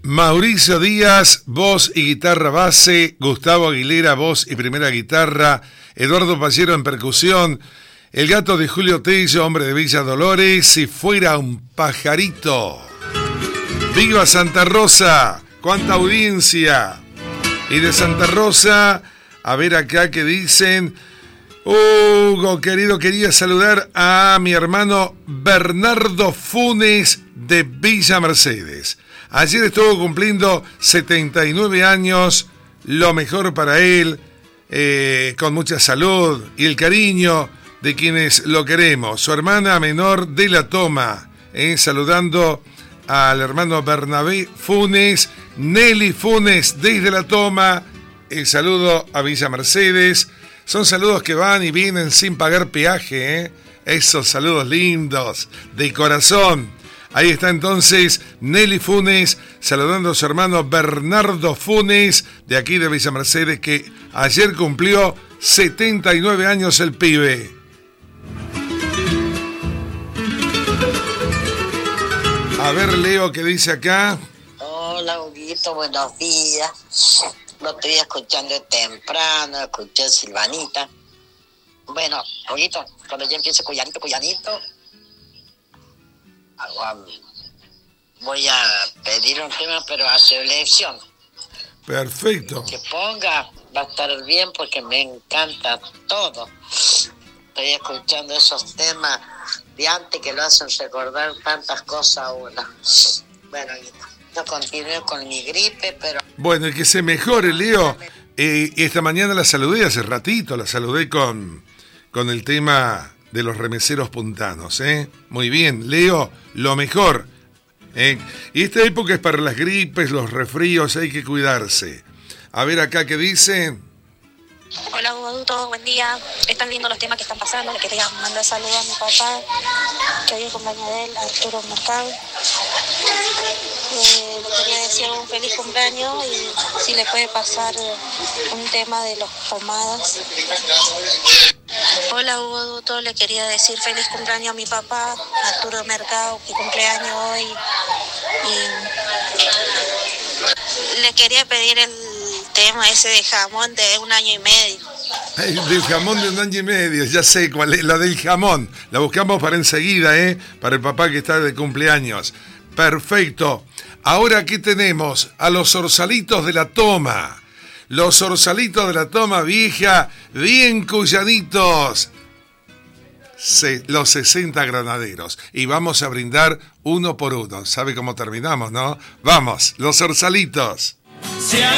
Mauricio Díaz, voz y guitarra base, Gustavo Aguilera, voz y primera guitarra, Eduardo Pallero en percusión, el gato de Julio Tello, hombre de Villa Dolores, Si fuera un pajarito. ¡Viva Santa Rosa! ¡Cuánta audiencia! Y de Santa Rosa, a ver acá que dicen... Hugo, querido, quería saludar a mi hermano Bernardo Funes de Villa Mercedes. Ayer estuvo cumpliendo 79 años, lo mejor para él, con mucha salud y el cariño de quienes lo queremos. Su hermana menor de La Toma, saludando al hermano Bernabé Funes, Nelly Funes desde La Toma, el saludo a Villa Mercedes. Son saludos que van y vienen sin pagar peaje, Esos saludos lindos, de corazón. Ahí está entonces Nelly Funes saludando a su hermano Bernardo Funes, de aquí de Villa Mercedes, que ayer cumplió 79 años el pibe. A ver, Leo, ¿qué dice acá? Hola, Huguito, buenos días. Lo estoy escuchando temprano, escuché a Silvanita. Bueno, Huguito, cuando ya empiece Cuyanito, voy a pedir un tema, pero a su elección. Perfecto. Que ponga, va a estar bien porque me encanta todo. Estoy escuchando esos temas de antes que lo hacen recordar tantas cosas a uno. Bueno, yo continúo con mi gripe, pero... Bueno, y que se mejore, Leo. Esta mañana la saludé, hace ratito, la saludé con el tema de los remeseros puntanos, Muy bien, Leo, lo mejor. Y esta época es para las gripes, los resfríos, hay que cuidarse. A ver acá qué dice... Hola, Hugo, buen día. Están lindos los temas que están pasando. Le quería mandar saludos a mi papá, que hoy es cumpleaños de él, Arturo Mercado. Le quería decir un feliz cumpleaños y si le puede pasar un tema de los pomadas. Hola, Hugo, le quería decir feliz cumpleaños a mi papá, Arturo Mercado, que cumpleaños hoy. Y le quería pedir el tema ese de jamón de 1 año y medio. Del jamón de 1 año y medio, ya sé cuál es, la del jamón. La buscamos para enseguida, para el papá que está de cumpleaños. Perfecto. Ahora, ¿qué tenemos? A los orzalitos de La Toma. Los orzalitos de La Toma vieja, bien cuyanitos. Los 60 granaderos. Y vamos a brindar uno por uno. ¿Sabe cómo terminamos, no? Vamos, los orzalitos.